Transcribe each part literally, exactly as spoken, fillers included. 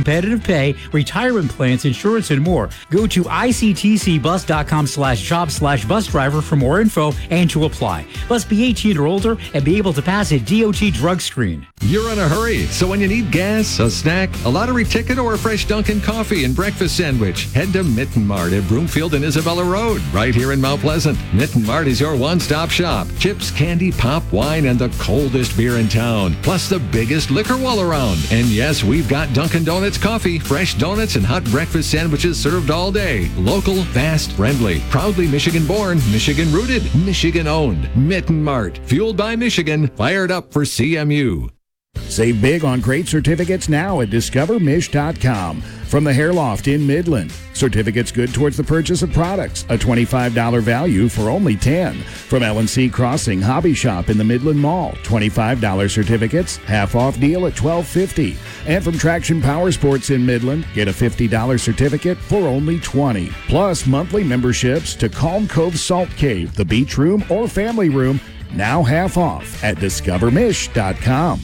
competitive pay, retirement plans, insurance, and more. Go to ictcbus.com slash job slash bus driver for more info and to apply. Must be eighteen or older and be able to pass a D O T drug screen. You're in a hurry, so when you need gas, a snack, a lottery ticket, or a fresh Dunkin' coffee and breakfast sandwich, head to Mitten Mart at Broomfield and Isabella Road, right here in Mount Pleasant. Mitten Mart is your one-stop shop. Chips, candy, pop, wine, and the coldest beer in town, plus the biggest liquor wall around. And yes, we've got Dunkin' Donuts coffee, fresh donuts, and hot breakfast sandwiches served all day. Local, fast, friendly. Proudly Michigan-born, Michigan-rooted, Michigan-owned. Mitten Mart, fueled by Michigan, fired up for C M U. Save big on great certificates now at discover mish dot com. From the Hair Loft in Midland, certificates good towards the purchase of products, a twenty-five dollars value for only ten dollars. From L and C Crossing Hobby Shop in the Midland Mall, twenty-five dollars certificates, half off deal at twelve fifty. And from Traction Power Sports in Midland, get a fifty dollars certificate for only twenty dollars. Plus monthly memberships to Calm Cove Salt Cave, the Beach Room, or Family Room, now half off at discover mish dot com.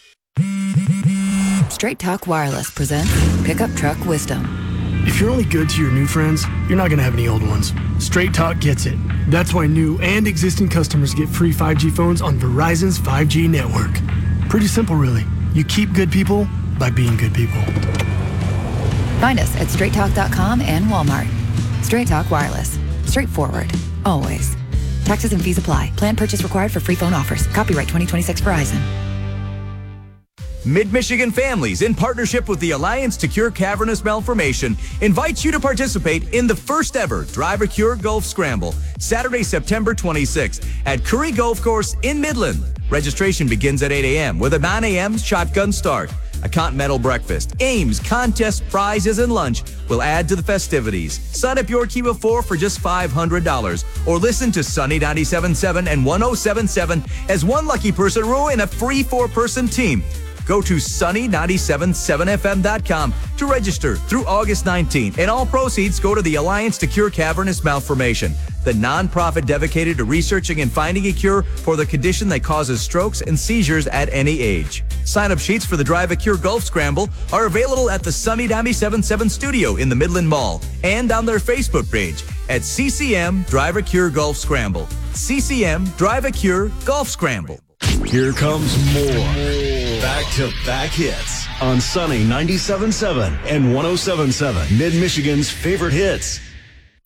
Straight Talk Wireless presents Pickup Truck Wisdom. If you're only good to your new friends, you're not going to have any old ones. Straight Talk gets it. That's why new and existing customers get free five G phones on Verizon's five G network. Pretty simple, really. You keep good people by being good people. Find us at straight talk dot com and Walmart. Straight Talk Wireless. Straightforward. Always. Taxes and fees apply. Plan purchase required for free phone offers. Copyright twenty twenty-six Verizon. Mid-Michigan Families, in partnership with the Alliance to Cure Cavernous Malformation, invites you to participate in the first ever Drive a Cure Golf Scramble, Saturday, September twenty-sixth at Curry Golf Course in Midland. Registration begins at eight a.m. with a nine a.m. shotgun start. A continental breakfast, games, contests, prizes, and lunch will add to the festivities. Sign up your team of four for just five hundred dollars or listen to Sunny ninety-seven point seven and one oh seven point seven as one lucky person will win a free four-person team. Go to sunny nine seven seven f m dot com to register through August nineteenth, and all proceeds go to the Alliance to Cure Cavernous Malformation, the nonprofit dedicated to researching and finding a cure for the condition that causes strokes and seizures at any age. Sign-up sheets for the Drive a Cure Golf Scramble are available at the Sunny ninety-seven point seven studio in the Midland Mall and on their Facebook page at C C M Drive a Cure Golf Scramble. C C M Drive a Cure Golf Scramble. Here comes more back-to-back hits on Sunny ninety-seven point seven and one oh seven point seven, Mid-Michigan's favorite hits.